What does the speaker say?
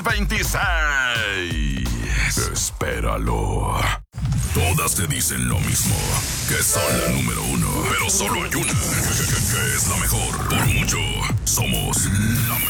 2026. Espéralo. Todas te dicen lo mismo, que son la número uno, pero solo hay una